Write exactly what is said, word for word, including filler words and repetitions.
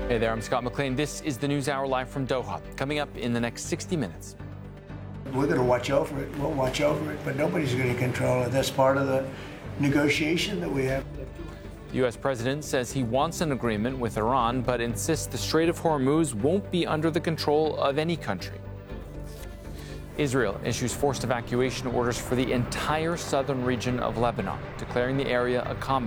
Hey there, I'm Scott McLean. This is the News Hour live from Doha. Coming up in the next sixty minutes. We're going to watch over it. We'll watch over it, but nobody's going to control it. That's part of the negotiation that we have. The U S president says he wants an agreement with Iran, but insists the Strait of Hormuz won't be under the control of any country. Israel issues forced evacuation orders for the entire southern region of Lebanon, declaring the area a combat